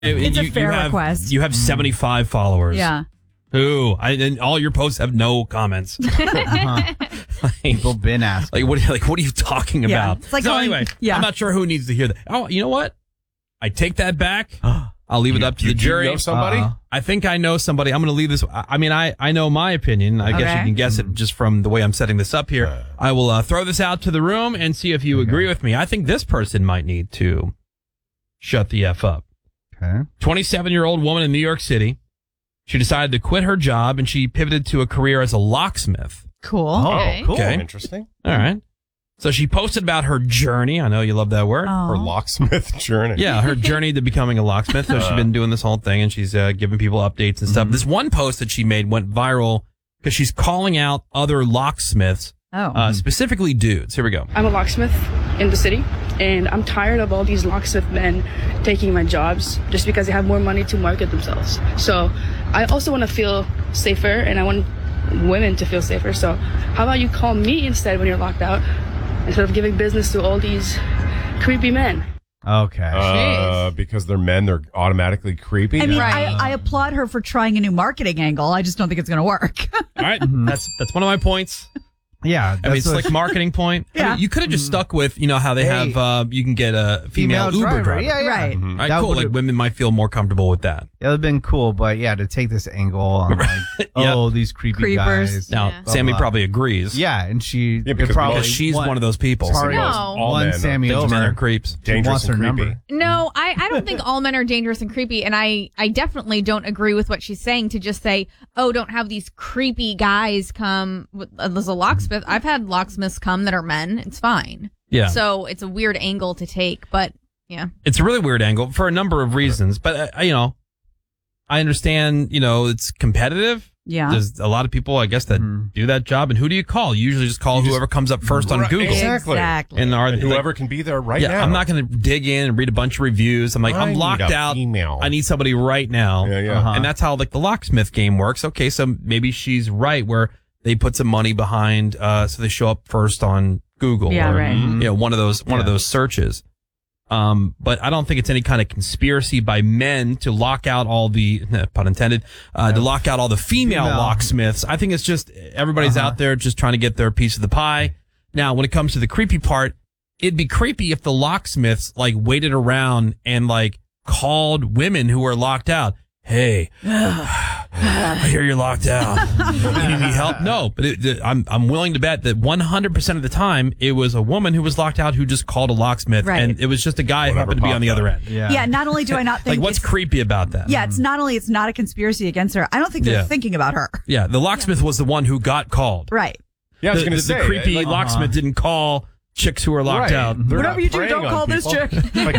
It's a fair request. You have 75 followers. Yeah. And all your posts have no comments. People been asking. What are you talking about? It's like anyway, I'm not sure who needs to hear that. Oh, you know what? I take that back. I'll leave it up to the jury. You know somebody? I think I know somebody. I'm going to leave this. I know my opinion. I guess you can guess it just from the way I'm setting this up here. I will throw this out to the room and see if you agree with me. I think this person might need to shut the F up. Okay. 27-year-old woman in New York City. She decided to quit her job and she pivoted to a career as a locksmith. Cool. Oh, cool. Okay. Interesting. All right. So she posted about her journey. I know you love that word. Her locksmith journey. Yeah, her journey to becoming a locksmith. So she's been doing this whole thing, and she's giving people updates and stuff. This one post that she made went viral because she's calling out other locksmiths, specifically dudes. Here we go. I'm a locksmith in the city, and I'm tired of all these locksmith men taking my jobs just because they have more money to market themselves. So I also want to feel safer, and I want women to feel safer. So how about you call me instead when you're locked out, instead of giving business to all these creepy men? Okay. Because they're men, they're automatically creepy. I mean, I applaud her for trying a new marketing angle. I just don't think it's going to work. All right. That's one of my points. Yeah. I mean, it's like marketing point. Yeah. I mean, you could have just stuck with, how they have, you can get a female Uber driver. Yeah. Right. All right, cool. Like women might feel more comfortable with that. It would have been cool, but to take this angle on these creepy Creepers. guys. Now, Sammy probably agrees. Yeah, and she because she's one of those people. All one men Sammy Thinks men over. are creeps. Dangerous and creepy. Number. No, I don't think all men are dangerous and creepy, and I definitely don't agree with what she's saying to just say, oh, don't have these creepy guys come as a locksmith. I've had locksmiths come that are men. It's fine. Yeah. So it's a weird angle to take, but yeah. It's a really weird angle for a number of reasons, but I understand, it's competitive. Yeah. There's a lot of people, I guess, that do that job. And who do you call? You usually just call whoever comes up first on Google. Exactly. And whoever can be there right now. I'm not going to dig in and read a bunch of reviews. I'm like, I'm locked out. Email. I need somebody right now. Yeah. And that's how the locksmith game works. Okay, so maybe she's right where they put some money behind, so they show up first on Google. Yeah, or, right. one of those searches. But I don't think it's any kind of conspiracy by men to lock out all the, pun intended, to lock out all the female locksmiths. I think it's just everybody's out there just trying to get their piece of the pie. Now, when it comes to the creepy part, it'd be creepy if the locksmiths waited around and called women who were locked out. Hey, I hear you're locked out. You need help? No, but I'm willing to bet that 100% of the time it was a woman who was locked out who just called a locksmith, and it was just a guy who happened to be on the other end. Yeah. Not only do I not think what's creepy about that? Yeah, it's not a conspiracy against her. I don't think they're thinking about her. Yeah, the locksmith was the one who got called. Right. Yeah, I was going to say the creepy locksmith didn't call chicks who are locked out. Whatever you do, don't call this chick.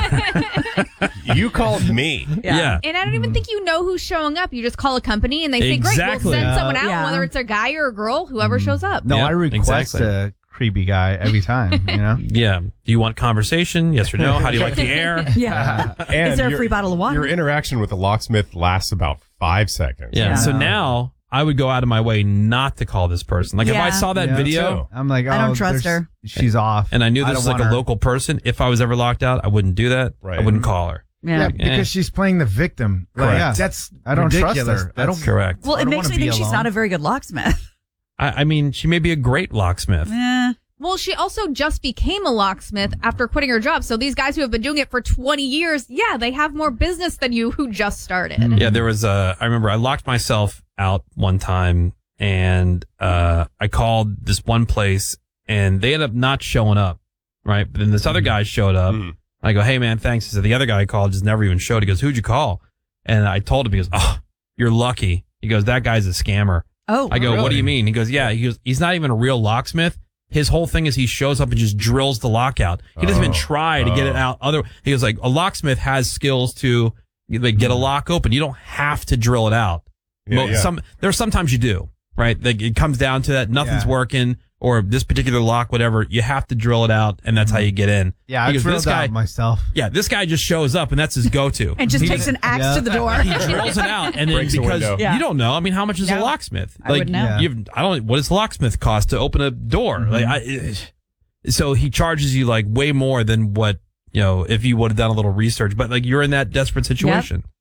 You called me. Yeah. And I don't even think you know who's showing up. You just call a company and they say, great, we'll send someone out, whether it's a guy or a girl, whoever shows up. No, I request a creepy guy every time, Yeah. Do you want conversation? Yes or no? How do you like the air? Yeah. And is there a free bottle of water? Your interaction with the locksmith lasts about 5 seconds. Yeah. So now I would go out of my way not to call this person. If I saw that video, I'm like, I don't trust her. She's off. And I knew this was a local person. If I was ever locked out, I wouldn't do that. Right. I wouldn't call her. Yeah, because she's playing the victim. Correct. I don't trust her. Correct. Well, it makes me think she's not a very good locksmith. I mean, she may be a great locksmith. Well, she also just became a locksmith after quitting her job. So these guys who have been doing it for 20 years, they have more business than you who just started. Yeah, there was I remember I locked myself out one time and I called this one place and they ended up not showing up, right? But then this other guy showed up. I go, hey, man, thanks. He said, the other guy I called just never even showed. He goes, who'd you call? And I told him, he goes, oh, you're lucky. He goes, that guy's a scammer. Oh, I go, really? What do you mean? He goes, yeah. He goes, he's not even a real locksmith. His whole thing is he shows up and just drills the lock out. He doesn't even try to get it out. He goes, a locksmith has skills to get a lock open. You don't have to drill it out. There's sometimes you do, right? It comes down to that. Nothing's working. Or this particular lock, whatever, you have to drill it out, and that's how you get in. Yeah, I drilled out myself. Yeah, this guy just shows up, and that's his go-to. And just takes an axe to the door. He drills it out, and then because you don't know, I mean, how much is a locksmith? I would know. What does locksmith cost to open a door? So he charges you way more than what if you would have done a little research. But like you're in that desperate situation.